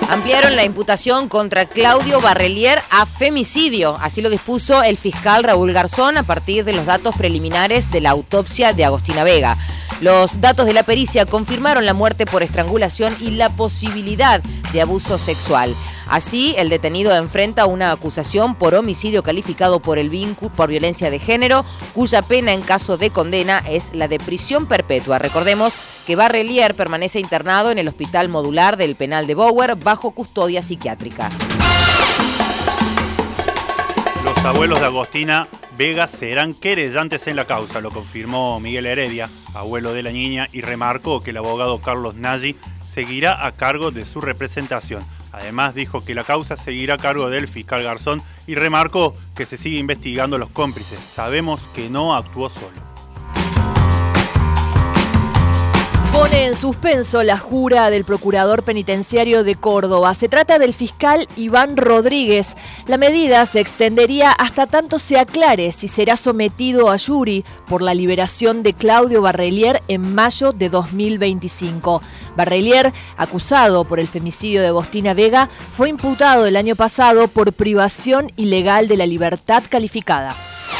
Ampliaron la imputación contra Claudio Barrelier a femicidio. Así lo dispuso el fiscal Raúl Garzón a partir de los datos preliminares de la autopsia de Agostina Vega. Los datos de la pericia confirmaron la muerte por estrangulación y la posibilidad de abuso sexual. Así, el detenido enfrenta una acusación por homicidio calificado por violencia de género, cuya pena en caso de condena es la de prisión perpetua. Recordemos que Barrelier permanece internado en el Hospital Modular del Penal de Bower bajo custodia psiquiátrica. Los abuelos de Agostina Vega serán querellantes en la causa, lo confirmó Miguel Heredia, abuelo de la niña, y remarcó que el abogado Carlos Nagy seguirá a cargo de su representación. Además dijo que la causa seguirá a cargo del fiscal Garzón y remarcó que se sigue investigando a los cómplices. Sabemos que no actuó solo. Pone en suspenso la jura del procurador penitenciario de Córdoba. Se trata del fiscal Iván Rodríguez. La medida se extendería hasta tanto se aclare si será sometido a jury por la liberación de Claudio Barrelier en mayo de 2025. Barrelier, acusado por el femicidio de Agostina Vega, fue imputado el año pasado por privación ilegal de la libertad calificada.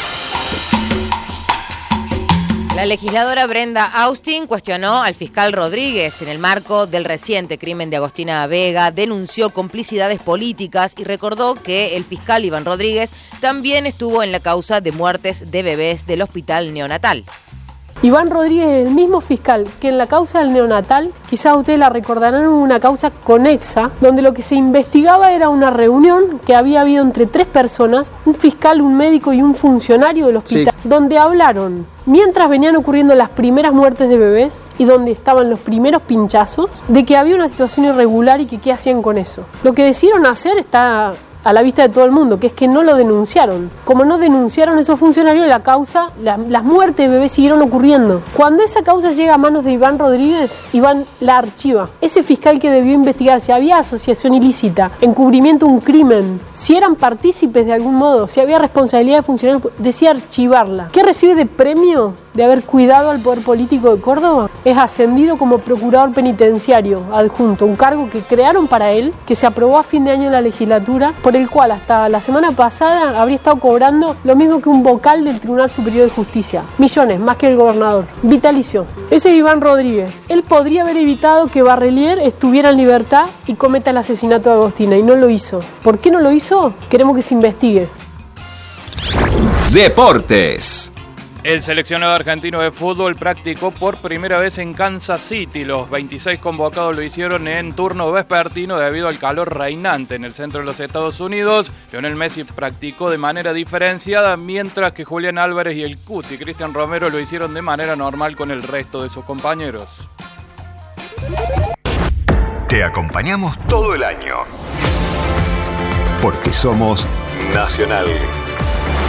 La legisladora Brenda Austin cuestionó al fiscal Rodríguez en el marco del reciente crimen de Agostina Vega, denunció complicidades políticas y recordó que el fiscal Iván Rodríguez también estuvo en la causa de muertes de bebés del hospital neonatal. Iván Rodríguez es el mismo fiscal que en la causa del neonatal, quizás ustedes la recordarán, una causa conexa, donde lo que se investigaba era una reunión que había habido entre 3 personas, un fiscal, un médico y un funcionario del hospital, sí, donde hablaron mientras venían ocurriendo las primeras muertes de bebés y donde estaban los primeros pinchazos, de que había una situación irregular y que qué hacían con eso. Lo que decidieron hacer está a la vista de todo el mundo, que es que no lo denunciaron. Como no denunciaron esos funcionarios, la causa, las muertes de bebés siguieron ocurriendo. Cuando esa causa llega a manos de Iván Rodríguez, Iván la archiva. Ese fiscal que debió investigar si había asociación ilícita, encubrimiento de un crimen, si eran partícipes de algún modo, si había responsabilidad de funcionarios, decía archivarla. ¿Qué recibe de premio de haber cuidado al poder político de Córdoba? Es ascendido como procurador penitenciario adjunto, un cargo que crearon para él, que se aprobó a fin de año en la legislatura, por el cual hasta la semana pasada habría estado cobrando lo mismo que un vocal del Tribunal Superior de Justicia. Millones, más que el gobernador. Vitalicio. Ese es Iván Rodríguez. Él podría haber evitado que Barrelier estuviera en libertad y cometa el asesinato de Agostina, y no lo hizo. ¿Por qué no lo hizo? Queremos que se investigue. Deportes. El seleccionado argentino de fútbol practicó por primera vez en Kansas City. Los 26 convocados lo hicieron en turno vespertino debido al calor reinante en el centro de los Estados Unidos. Lionel Messi practicó de manera diferenciada, mientras que Julián Álvarez y el Cuti Cristian Romero lo hicieron de manera normal con el resto de sus compañeros. Te acompañamos todo el año, porque somos Nacional.